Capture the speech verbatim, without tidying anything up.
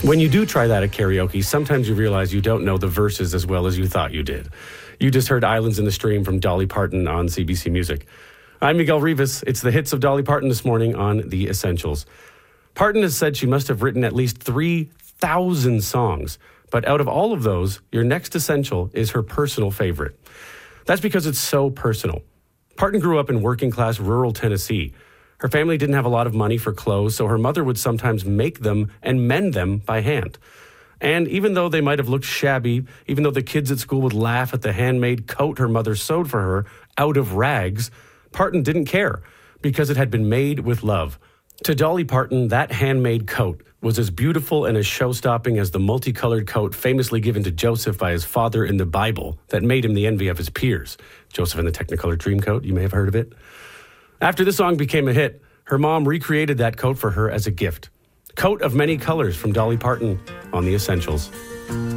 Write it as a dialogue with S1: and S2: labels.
S1: When you do try that at karaoke, sometimes you realize you don't know the verses as well as you thought you did. You just heard Islands in the Stream from Dolly Parton on C B C Music. I'm Miguel Rivas. It's the hits of Dolly Parton this morning on The Essentials. Parton has said she must have written at least three thousand songs, but out of all of those, your next essential is her personal favorite. That's because it's so personal. Parton grew up in working-class rural Tennessee. Her family didn't have a lot of money for clothes, so her mother would sometimes make them and mend them by hand. And even though they might have looked shabby, even though the kids at school would laugh at the handmade coat her mother sewed for her out of rags, Parton didn't care because it had been made with love. To Dolly Parton, that handmade coat was as beautiful and as show-stopping as the multicolored coat famously given to Joseph by his father in the Bible that made him the envy of his peers. Joseph in the Technicolor Dreamcoat, you may have heard of it. After the song became a hit, her mom recreated that coat for her as a gift. Coat of Many Colors from Dolly Parton on The Essentials.